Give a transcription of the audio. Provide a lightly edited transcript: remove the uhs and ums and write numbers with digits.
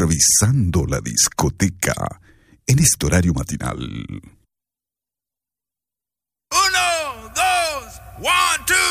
revisando la discoteca en este horario matinal. 1, 2, 1, 2